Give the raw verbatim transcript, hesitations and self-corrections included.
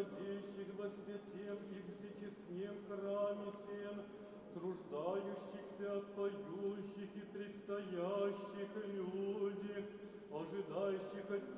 ходящих во святем и всечестнем храме сем, труждающихся, поющих и предстоящих людях, ожидающих от